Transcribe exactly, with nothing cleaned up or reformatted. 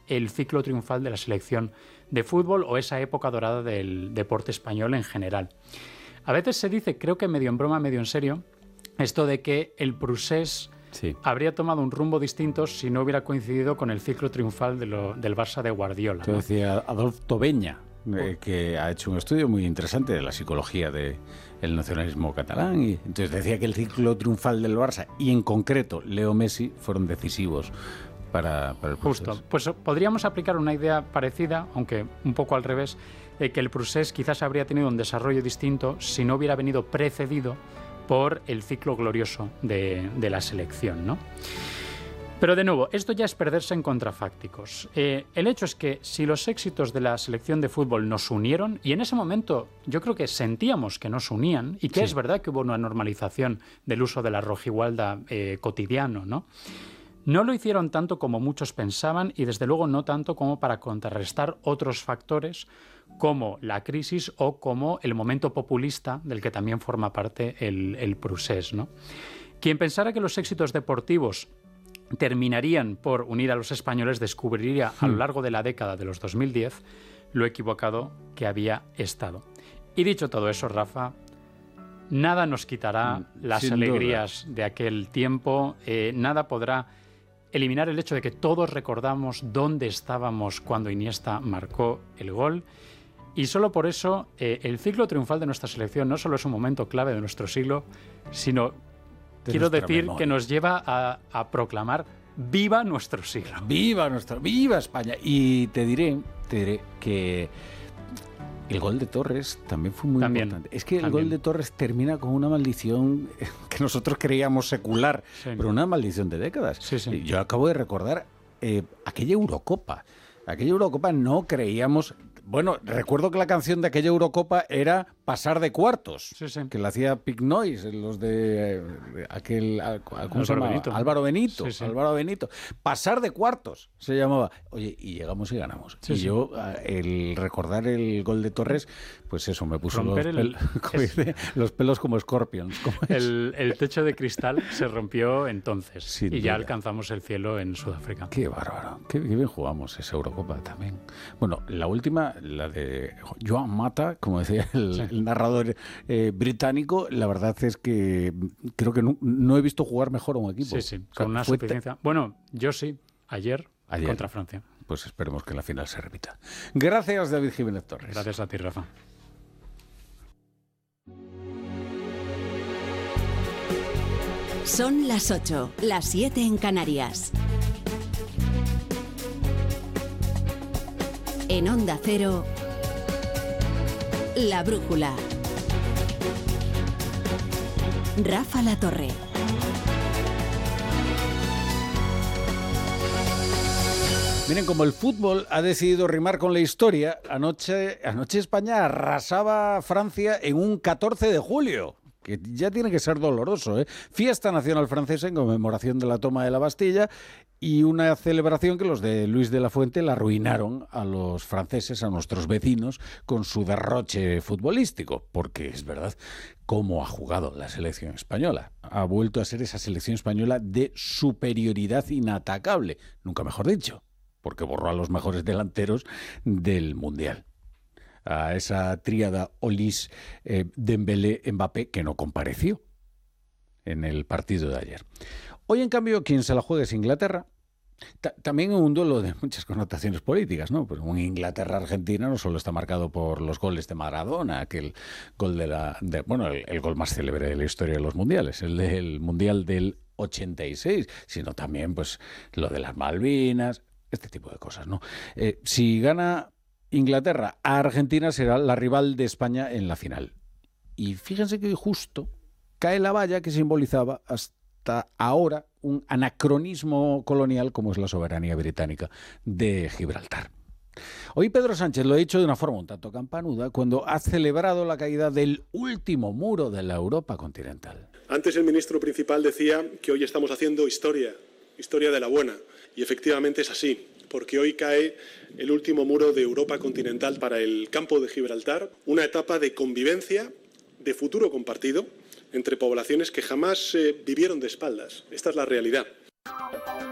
el ciclo triunfal de la selección de fútbol o esa época dorada del deporte español en general. A veces se dice, creo que medio en broma, medio en serio, esto de que el Prusés sí. habría tomado un rumbo distinto si no hubiera coincidido con el ciclo triunfal de lo, del Barça de Guardiola. Te ¿no? decía Adolf Tobeña, eh, que ha hecho un estudio muy interesante de la psicología del nacionalismo catalán, y entonces decía que el ciclo triunfal del Barça y en concreto Leo Messi fueron decisivos para, para el Prusés. Justo, pues podríamos aplicar una idea parecida, aunque un poco al revés, de que el Prusés quizás habría tenido un desarrollo distinto si no hubiera venido precedido por el ciclo glorioso de, de la selección, ¿no? Pero de nuevo, esto ya es perderse en contrafácticos. Eh, el hecho es que si los éxitos de la selección de fútbol nos unieron, y en ese momento yo creo que sentíamos que nos unían, y que sí. es verdad que hubo una normalización del uso de la rojigualda eh, cotidiano, ¿no? No lo hicieron tanto como muchos pensaban y desde luego no tanto como para contrarrestar otros factores como la crisis o como el momento populista del que también forma parte el, el Prusés, ¿no? Quien pensara que los éxitos deportivos terminarían por unir a los españoles descubriría a lo largo de la década de los dos mil diez lo equivocado que había estado. Y dicho todo eso, Rafa, nada nos quitará las Sin alegrías duda. de aquel tiempo, eh, nada podrá eliminar el hecho de que todos recordamos dónde estábamos cuando Iniesta marcó el gol. Y solo por eso eh, el ciclo triunfal de nuestra selección no solo es un momento clave de nuestro siglo, sino, de quiero decir, memoria. que nos lleva a, a proclamar ¡viva nuestro siglo! ¡Viva nuestro, viva España! Y te diré, te diré que el gol de Torres también fue muy también, importante. Es que el también. gol de Torres termina con una maldición que nosotros creíamos secular, sí. pero una maldición de décadas. Sí, sí. Yo acabo de recordar eh, aquella Eurocopa. Aquella Eurocopa no creíamos... Bueno, recuerdo que la canción de aquella Eurocopa era Pasar de cuartos, sí, sí. que la hacía Pig Noise, los de eh, aquel... ¿Cómo Álvaro se llama? Benito. Álvaro Benito. Sí, sí. Álvaro Benito. Pasar de cuartos se llamaba. Oye, y llegamos y ganamos. Sí, y sí. yo, el recordar el gol de Torres, pues eso, me puso los, el, pel como es, dice, los pelos como Scorpions. Como el, el techo de cristal se rompió entonces Sin y duda. ya alcanzamos el cielo en Sudáfrica. Qué bárbaro. Qué, qué bien jugamos esa Eurocopa también. Bueno, la última, la de Joan Mata, como decía el, sí. el narrador eh, británico, la verdad es que creo que no, no he visto jugar mejor a un equipo. Sí, sí, con o sea, una suficiencia. Bueno, yo sí, ayer, ayer contra Francia. Pues esperemos que la final se repita. Gracias, David Jiménez Torres. Gracias a ti, Rafa. Son las ocho, las siete en Canarias. En Onda Cero, La Brújula. Rafa La Torre. Miren, como el fútbol ha decidido rimar con la historia, anoche, anoche España arrasaba a Francia en un catorce de julio. Que ya tiene que ser doloroso, ¿eh? Fiesta nacional francesa en conmemoración de la toma de la Bastilla y una celebración que los de Luis de la Fuente la arruinaron a los franceses, a nuestros vecinos, con su derroche futbolístico. Porque es verdad, cómo ha jugado la selección española. Ha vuelto a ser esa selección española de superioridad inatacable, nunca mejor dicho, porque borró a los mejores delanteros del Mundial. A esa tríada Olise, eh, Dembélé, Mbappé, que no compareció en el partido de ayer. Hoy, en cambio, quien se la juega es Inglaterra. Ta- también un duelo de muchas connotaciones políticas, ¿no? Pues un Inglaterra-Argentina no solo está marcado por los goles de Maradona, aquel gol de la... De, bueno, el, el gol más célebre de la historia de los mundiales, el del Mundial del ochenta y seis, sino también, pues, lo de las Malvinas, este tipo de cosas, ¿no? Eh, si gana Inglaterra a Argentina, será la rival de España en la final. Y fíjense que justo cae la valla que simbolizaba hasta ahora un anacronismo colonial como es la soberanía británica de Gibraltar. Hoy Pedro Sánchez lo ha dicho de una forma un tanto campanuda cuando ha celebrado la caída del último muro de la Europa continental. Antes el ministro principal decía que hoy estamos haciendo historia, historia de la buena, y efectivamente es así. Porque hoy cae el último muro de Europa continental para el campo de Gibraltar, una etapa de convivencia, de futuro compartido, entre poblaciones que jamás eh, vivieron de espaldas. Esta es la realidad.